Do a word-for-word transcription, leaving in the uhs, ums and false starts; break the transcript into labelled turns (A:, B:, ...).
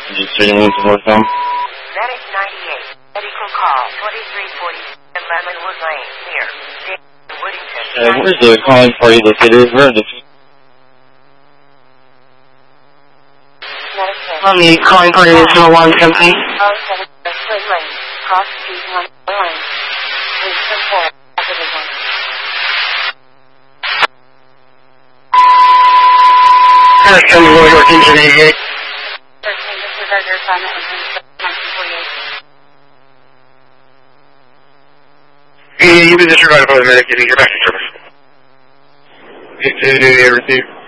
A: Just taking one to work on.
B: Medic ninety-eight. Medical call twenty-three forty Lemonwood Lane near Woodington.
A: Uh, where's the calling party located? Where are the...
C: On the calling party is an alarm company.
B: oh seven Wood Lane. Cross Street one Lane. Please report after the one.
C: Harris County Road Working to eighty-eight.
B: thirteen, this is our assignment in nineteen forty-eight.
D: You, you've been disregarded by the medic. You need your message service. You, you, you, you receive.